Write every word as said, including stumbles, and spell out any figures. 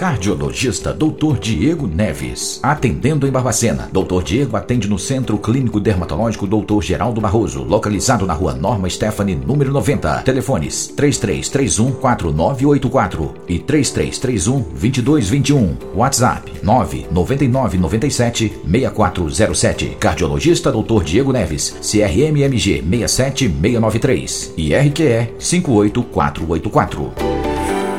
Cardiologista doutor Diego Neves, atendendo em Barbacena. doutor Diego atende no Centro Clínico Dermatológico doutor Geraldo Barroso, localizado na Rua Norma Stephanie, número noventa. Telefones três três três um quatro nove oito quatro e três três três um dois dois dois um. WhatsApp nove nove nove nove sete seis quatro zero sete. Cardiologista doutor Diego Neves, C R M M G seis sete seis nove três e R Q E cinco oito quatro oito quatro.